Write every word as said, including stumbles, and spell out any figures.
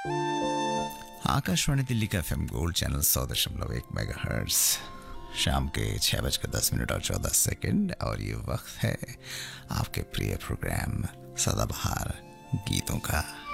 आकाशवाणी दिल्ली का FM gold channel सौ दशमलव एक मेगा हर्ट्ज, शाम के छः बजकर दस मिनट और चौदह सेकंड। और ये वक्त है आपके प्रिय प्रोग्राम सदाबहार गीतों का।